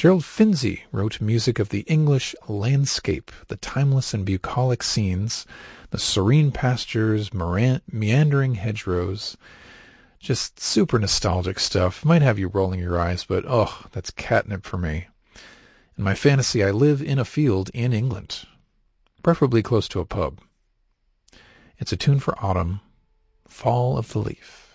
Gerald Finzi wrote music of the English landscape, the timeless and bucolic scenes, the serene pastures, meandering hedgerows. Just super nostalgic stuff. Might have you rolling your eyes, but that's catnip for me. In my fantasy, I live in a field in England, preferably close to a pub. It's a tune for autumn, Fall of the Leaf.